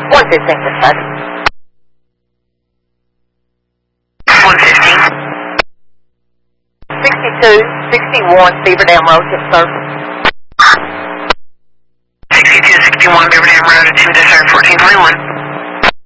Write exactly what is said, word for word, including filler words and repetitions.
one fifteen, dispatch. one fifteen. sixty-two sixty-one Beaver Dam Road, tip service. sixty-two sixty-one Beaver Dam Road, two to fourteen twenty-one.